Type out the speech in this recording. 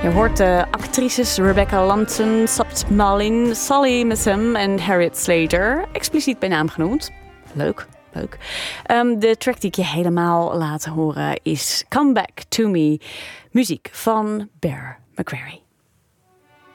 Je hoort de actrices Rebecca Lanson, Sabt Malin, Sally Messam en Harriet Slater. Expliciet bij naam genoemd. Leuk. De track die ik je helemaal laat horen is Come Back To Me. Muziek van Bear McCreary.